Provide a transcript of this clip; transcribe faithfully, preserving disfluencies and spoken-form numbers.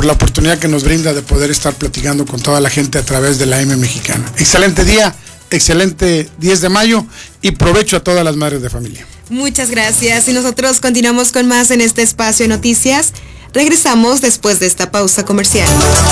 por la oportunidad que nos brinda de poder estar platicando con toda la gente a través de la M Mexicana. Excelente día, excelente diez de mayo y provecho a todas las madres de familia. Muchas gracias y nosotros continuamos con más en este espacio de noticias. Regresamos después de esta pausa comercial.